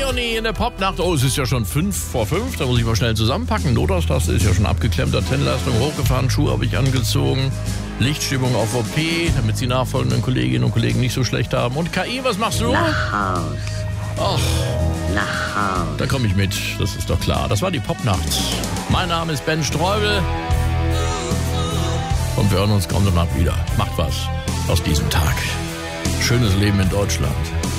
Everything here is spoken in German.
Leonie in der Popnacht. Oh, es ist ja schon 5:05. Da muss ich mal schnell zusammenpacken. Notausraste ist ja schon abgeklemmt. Antennenleistung hochgefahren. Schuhe habe ich angezogen. Lichtstimmung auf OP, damit die nachfolgenden Kolleginnen und Kollegen nicht so schlecht haben. Und KI, was machst du? Nach Haus. Ach, Nach Haus. da komme ich mit. Das ist doch klar. Das war die Popnacht. Mein Name ist Ben Streubel. Und wir hören uns kommende Nacht wieder. Macht was aus diesem Tag. Schönes Leben in Deutschland.